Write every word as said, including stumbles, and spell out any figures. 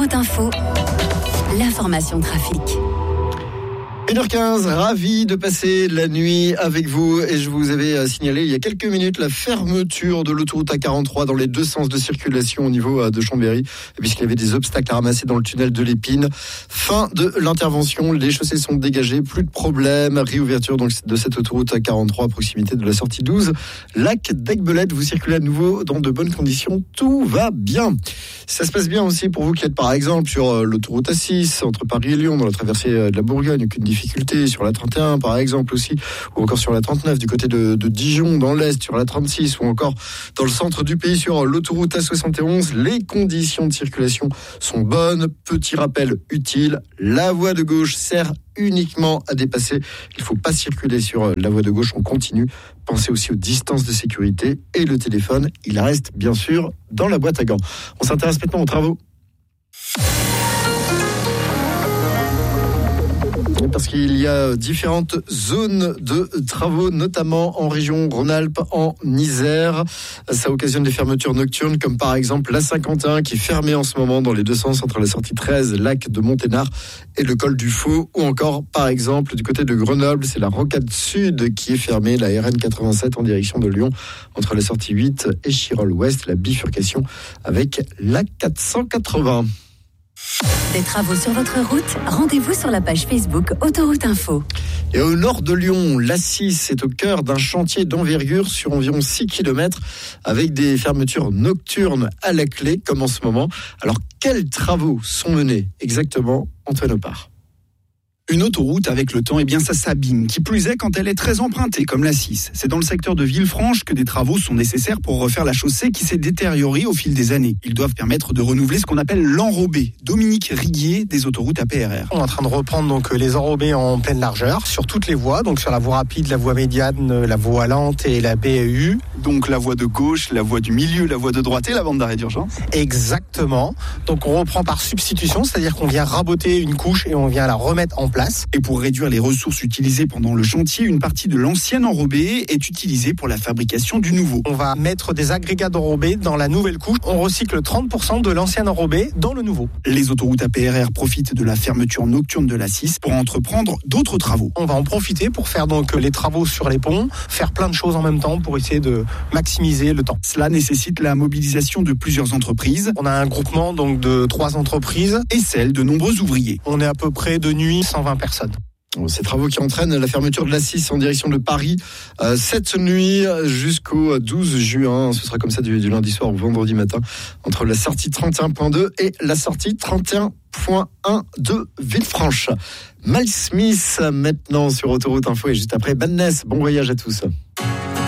Autoroute Info, l'information trafic. une heure quinze, ravi de passer la nuit avec vous et je vous avais signalé il y a quelques minutes la fermeture de l'autoroute A quarante-trois dans les deux sens de circulation au niveau de Chambéry puisqu'il y avait des obstacles à ramasser dans le tunnel de l'Épine. Fin de l'intervention, les chaussées sont dégagées, plus de problème, réouverture donc de cette autoroute A quarante-trois à proximité de la sortie douze, lac d'Aiguebelette, vous circulez à nouveau dans de bonnes conditions, tout va bien. Ça se passe bien aussi pour vous qui êtes par exemple sur l'autoroute A six entre Paris et Lyon dans la traversée de la Bourgogne, aucune difficulté sur la trente et un par exemple aussi, ou encore sur la trente-neuf du côté de, de Dijon dans l'Est, sur la trente-six ou encore dans le centre du pays sur l'autoroute A soixante et onze. Les conditions de circulation sont bonnes. Petit rappel utile, la voie de gauche sert uniquement à dépasser. Il ne faut pas circuler sur la voie de gauche, on continue. Pensez aussi aux distances de sécurité et le téléphone, il reste bien sûr dans la boîte à gants. On s'intéresse maintenant aux travaux. Parce qu'il y a différentes zones de travaux, notamment en région Rhône-Alpes, en Isère. Ça occasionne des fermetures nocturnes, comme par exemple l'A cinquante et un qui est fermée en ce moment dans les deux sens entre la sortie treize, lac de Monténard et le col du Faux. Ou encore, par exemple, du côté de Grenoble, c'est la rocade sud qui est fermée, la R N quatre-vingt-sept en direction de Lyon, entre la sortie huit et Chirol-Ouest, la bifurcation avec la quatre cent quatre-vingts. Des travaux sur votre route, rendez-vous sur la page Facebook Autoroute Info. Et au nord de Lyon, l'A six est au cœur d'un chantier d'envergure sur environ six kilomètres avec des fermetures nocturnes à la clé, comme en ce moment. Alors, quels travaux sont menés exactement, Antoine Opart? Une autoroute avec le temps, eh bien ça s'abîme, qui plus est quand elle est très empruntée, comme l'A six. C'est dans le secteur de Villefranche que des travaux sont nécessaires pour refaire la chaussée qui s'est détériorée au fil des années. Ils doivent permettre de renouveler ce qu'on appelle l'enrobé. Dominique Riguier, des autoroutes A P R R. On est en train de reprendre donc les enrobés en pleine largeur sur toutes les voies, donc sur la voie rapide, la voie médiane, la voie lente et la B U. Donc la voie de gauche, la voie du milieu, la voie de droite et la bande d'arrêt d'urgence. Exactement. Donc on reprend par substitution, c'est-à-dire qu'on vient raboter une couche et on vient la remettre en place. Et pour réduire les ressources utilisées pendant le chantier, une partie de l'ancien enrobé est utilisée pour la fabrication du nouveau. On va mettre des agrégats d'enrobé dans la nouvelle couche. On recycle trente pour cent de l'ancien enrobé dans le nouveau. Les autoroutes A P R R profitent de la fermeture nocturne de l'A six pour entreprendre d'autres travaux. On va en profiter pour faire donc les travaux sur les ponts, faire plein de choses en même temps pour essayer de maximiser le temps. Cela nécessite la mobilisation de plusieurs entreprises. On a un groupement donc de trois entreprises et celle de nombreux ouvriers. On est à peu près de nuit cent vingt personnes. Ces travaux qui entraînent la fermeture de l'A six en direction de Paris euh, cette nuit jusqu'au douze juin. Ce sera comme ça du, du lundi soir au vendredi matin entre la sortie trente et un point deux et la sortie trente et un point un de Villefranche. Mal Smith maintenant sur Autoroute Info et juste après Badness. Bon voyage à tous.